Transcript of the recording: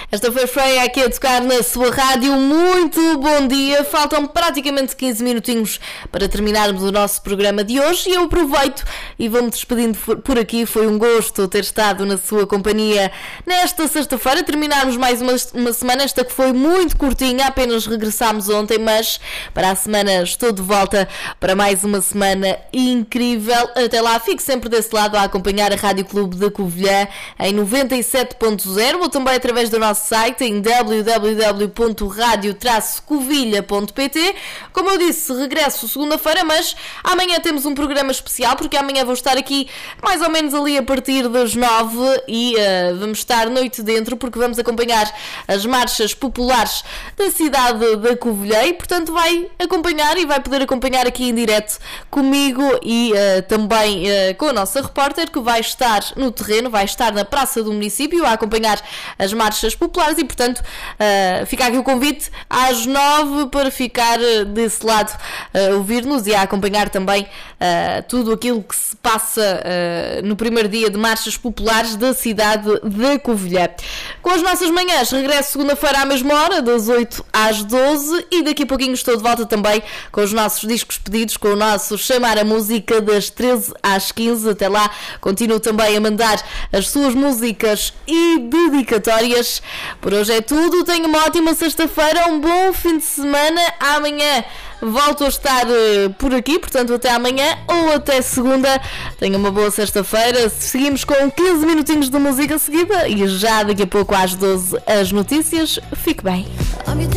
Esta foi Freya aqui a tocar na sua rádio. Muito bom dia. Faltam praticamente 15 minutinhos para terminarmos o nosso programa de hoje e eu aproveito e vou-me despedindo por aqui. Foi um gosto ter estado na sua companhia nesta sexta-feira. Terminarmos mais uma semana, esta que foi muito curtinha, apenas regressámos ontem, mas para a semana estou de volta para mais uma semana incrível. Até lá, fique sempre desse lado a acompanhar a Rádio Clube da Covilhã em 97.0 ou também através do nosso site em www.radio-covilha.pt. Como eu disse, regresso segunda-feira, mas amanhã temos um programa especial, porque amanhã vou estar aqui mais ou menos ali a partir das 9 e vamos estar noite dentro, porque vamos acompanhar as marchas populares da cidade da Covilhã e, portanto, vai acompanhar e vai poder acompanhar aqui em direto comigo e também com a nossa repórter, que vai estar no terreno, vai estar na praça do município a acompanhar as marchas populares e, portanto, fica aqui o convite às 9 para ficar desse lado a ouvir-nos e a acompanhar também tudo aquilo que se passa no primeiro dia de marchas populares da cidade da Covilhã. Com as nossas manhãs, regresso segunda-feira à mesma hora, das 8 às 12, e daqui a pouquinho estou de volta também com os nossos discos pedidos, com o nosso Chamar a Música das 13 às 15. Até lá, continuo também a mandar as suas músicas e dedicatórias. Por hoje é tudo, tenha uma ótima sexta-feira, um bom fim de semana. Amanhã volto a estar por aqui, portanto até amanhã ou até segunda. Tenha uma boa sexta-feira. Seguimos com 15 minutinhos de música seguida e já daqui a pouco às 12 as notícias. Fique bem.